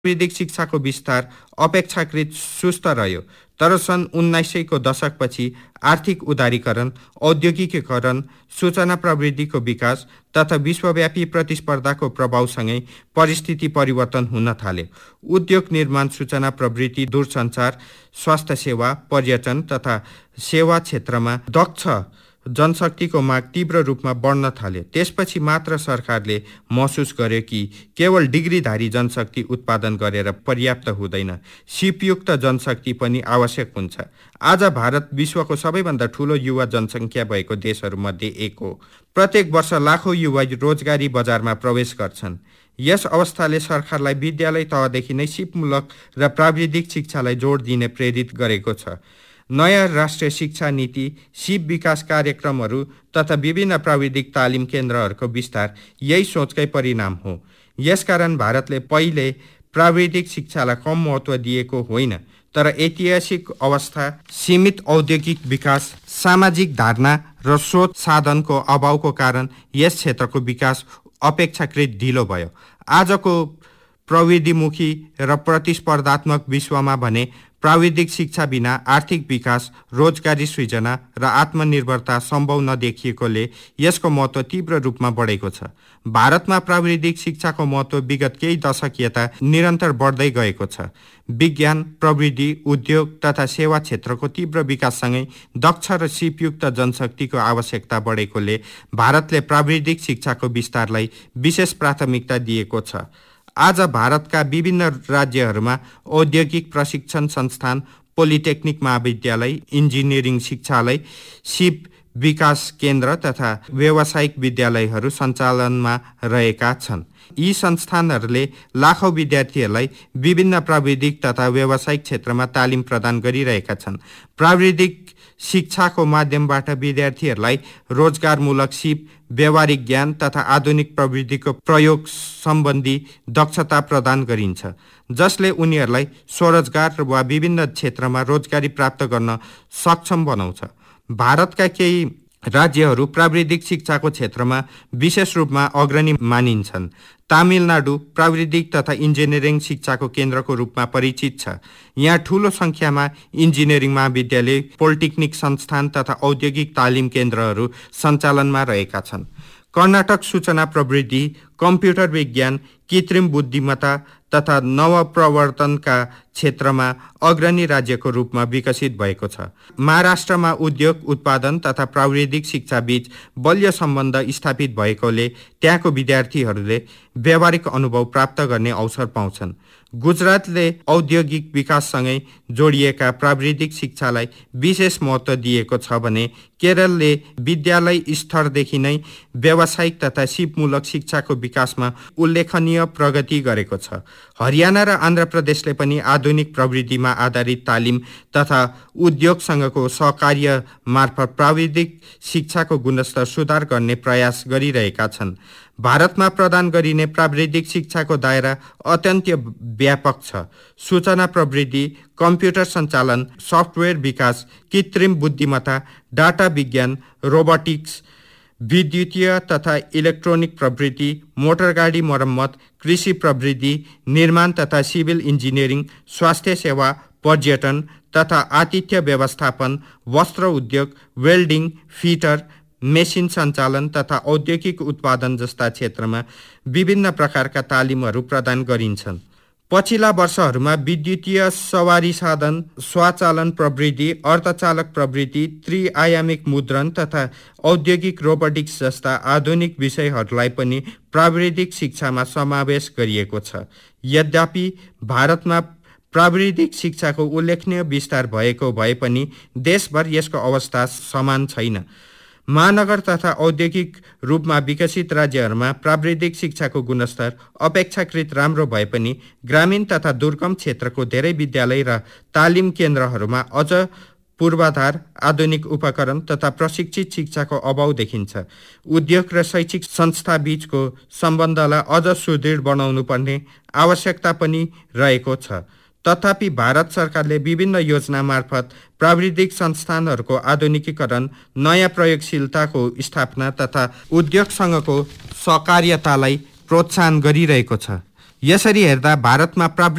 प्राविधिक शिक्षाको विस्तार अपेक्षाकृत सुस्त रह्यो, तर सन् 1900 को दशकपछि आर्थिक उदारीकरण, औद्योगिकीकरण, सूचना प्रविधिको विकास तथा विश्वव्यापी प्रतिस्पर्धाको प्रभावसँगै परिस्थिति परिवर्तन हुन थाल्यो। उद्योग निर्माण, सूचना प्रविधि, दूरसञ्चार, स्वास्थ्य सेवा, पर्यटन तथा सेवा क्षेत्रमा दक्ष जनशक्तिको माग तीव्र रूपमा बढ्न थाल्यो। त्यसपछि मात्र सरकारले महसुस गर्यो कि केवल डिग्रीधारी जनशक्ति उत्पादन गरेर पर्याप्त हुँदैन, सिपयुक्त जनशक्ति पनि आवश्यक हुन्छ। आज भारत विश्वको सबैभन्दा ठूलो युवा जनसङ्ख्या भएको देशहरूमध्ये एक हो। प्रत्येक वर्ष लाखौं युवा रोजगारी बजारमा प्रवेश गर्छन्। यस अवस्थाले सरकारलाई विद्यालय तहदेखि नै सिपमूलक र प्राविधिक शिक्षालाई जोड दिने प्रेरित गरेको छ। नयाँ राष्ट्रिय शिक्षा नीति, सिप विकास कार्यक्रमहरू तथा विभिन्न प्राविधिक तालिम केन्द्रहरूको विस्तार यही सोचकै परिणाम हो। यसकारण भारतले पहिले प्राविधिक शिक्षालाई कम महत्त्व दिएको होइन, तर ऐतिहासिक अवस्था, सीमित औद्योगिक विकास, सामाजिक धारणा र स्रोत साधनको अभावको कारण यस क्षेत्रको विकास अपेक्षाकृत ढिलो भयो। आजको प्रविधिमुखी र प्रतिस्पर्धात्मक विश्वमा भने प्राविधिक शिक्षा बिना आर्थिक विकास, रोजगारी सृजना र आत्मनिर्भरता सम्भव नदेखिएकोले यसको महत्त्व तीव्र रूपमा बढेको छ। भारतमा प्राविधिक शिक्षाको महत्त्व विगत केही दशक यता निरन्तर बढ्दै गएको छ। विज्ञान, प्रविधि, उद्योग तथा सेवा क्षेत्रको तीव्र विकाससँगै दक्ष र सिपयुक्त जनशक्तिको आवश्यकता बढेकोले भारतले प्राविधिक शिक्षाको विस्तारलाई विशेष प्राथमिकता दिएको छ। आज भारतका विभिन्न राज्यहरूमा औद्योगिक प्रशिक्षण संस्थान, पोलिटेक्निक महाविद्यालय, इन्जिनियरिङ शिक्षालय, सिप विकास केन्द्र तथा व्यावसायिक विद्यालयहरू सञ्चालनमा रहेका छन्। यी संस्थानहरूले लाखौं विद्यार्थीहरूलाई विभिन्न प्राविधिक तथा व्यावसायिक क्षेत्रमा तालिम प्रदान गरिरहेका छन्। प्राविधिक शिक्षाको माध्यमबाट विद्यार्थीहरूलाई रोजगारमूलक सिप, व्यावहारिक ज्ञान तथा आधुनिक प्रविधिको प्रयोग सम्बन्धी दक्षता प्रदान गरिन्छ, जसले उनीहरूलाई स्वरोजगार वा विभिन्न क्षेत्रमा रोजगारी प्राप्त गर्न सक्षम बनाउँछ। भारतका केही राज्यहरू प्राविधिक शिक्षाको क्षेत्रमा विशेष रूपमा अग्रणी मानिन्छन्। तमिलनाडु प्राविधिक तथा इन्जिनियरिङ शिक्षाको केन्द्रको रूपमा परिचित छ। यहाँ ठूलो सङ्ख्यामा इन्जिनियरिङ महाविद्यालय, पोलिटेक्निक संस्थान तथा औद्योगिक तालिम केन्द्रहरू सञ्चालनमा रहेका छन्। कर्नाटक सूचना प्रविधि, कम्प्युटर विज्ञान, कृत्रिम बुद्धिमत्ता तथा नवप्रवर्तनका क्षेत्रमा अग्रणी राज्यको रूपमा विकसित भएको छ। महाराष्ट्रमा उद्योग, उत्पादन तथा प्राविधिक शिक्षा बीच बलियो सम्बन्ध स्थापित भएकोले त्यहाँको विद्यार्थीहरूले व्यावहारिक अनुभव प्राप्त गर्ने अवसर पाउँछन्। गुजरातले औद्योगिक विकाससँगै जोडिएका प्राविधिक शिक्षालाई विशेष महत्त्व दिएको छ भने केरलले विद्यालय स्तरदेखि नै व्यावसायिक तथा सिपमूलक शिक्षाको विकासमा उल्लेखनीय प्रगति गरेको छ। हरियाणा र आन्ध्र प्रदेशले पनि आधुनिक प्रविधिमा आधारित तालिम तथा उद्योगसँगको सहकार्य मार्फत प्राविधिक शिक्षाको गुणस्तर सुधार गर्ने प्रयास गरिरहेका छन्। भारतमा प्रदान गरिने प्राविधिक शिक्षाको दायरा अत्यन्त व्यापक छ। सूचना प्रविधि, कम्प्युटर सञ्चालन, सफ्टवेयर विकास, कृत्रिम बुद्धिमत्ता, डाटा विज्ञान, रोबोटिक्स, विद्युतीय तथा इलेक्ट्रोनिक प्रविधि, मोटरगाडी मर्मत, कृषि प्रविधि, निर्माण तथा सिभिल इन्जिनियरिङ, स्वास्थ्य सेवा, पर्यटन तथा आतिथ्य व्यवस्थापन, वस्त्र उद्योग, वेल्डिङ, फिटर, मेसिन सञ्चालन तथा औद्योगिक उत्पादन जस्ता क्षेत्रमा विभिन्न प्रकारका तालिमहरू प्रदान गरिन्छन्। पछिल्ला वर्षहरूमा विद्युतीय सवारी साधन, स्वचालन प्रविधि, अर्धचालक प्रविधि, त्रिआयामिक मुद्रण तथा औद्योगिक रोबोटिक्स जस्ता आधुनिक विषयहरूलाई पनि प्राविधिक शिक्षामा समावेश गरिएको छ। यद्यपि भारतमा प्राविधिक शिक्षाको उल्लेखनीय विस्तार भएको भए पनि देशभर यसको अवस्था समान छैन। महानगर तथा औद्योगिक रूपमा विकसित राज्यहरूमा प्राविधिक शिक्षाको गुणस्तर अपेक्षाकृत राम्रो भए पनि ग्रामीण तथा दुर्गम क्षेत्रको धेरै विद्यालय र तालिम केन्द्रहरूमा अझ पूर्वाधार, आधुनिक उपकरण तथा प्रशिक्षित शिक्षाको अभाव देखिन्छ। उद्योग र शैक्षिक संस्था बीचको सम्बन्धलाई अझ सुदृढ बनाउनु पर्ने आवश्यकता पनि रहेको छ। तथापि भारत सरकारले विभिन्न योजना मार्फत प्राविधिक संस्थानहरूको आधुनिकीकरण, नयाँ प्रयोगशीलताको स्थापना तथा उद्योगसँगको सहकार्यतालाई प्रोत्साहन गरिरहेको छ। यसरी हेर्दा भारतमा